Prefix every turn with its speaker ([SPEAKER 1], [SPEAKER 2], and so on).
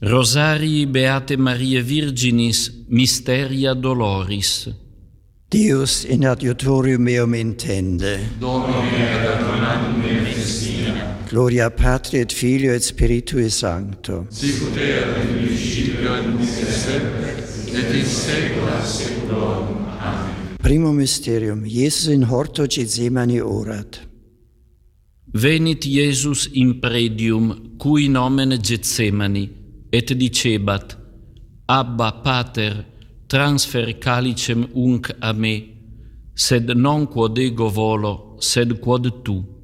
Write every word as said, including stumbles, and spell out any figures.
[SPEAKER 1] Rosarii Beate Mariae Virginis Mysteria Doloris.
[SPEAKER 2] Deus in adiutorium meum intende.
[SPEAKER 3] Domine ad adonandum me festina.
[SPEAKER 2] Gloria Patri et Filio et Spiritui Sancto.
[SPEAKER 3] Sicut erat in principio et nunc et semper, et in saecula saeculorum. Amen.
[SPEAKER 2] Primum mysterium, Iesus in horto Gethsemane orat.
[SPEAKER 1] Venit Iesus in predium, cui nomen Gethsemani, et dicebat, Abba, Pater, transfer calicem unc a me, sed non quod ego volo, sed quod tu.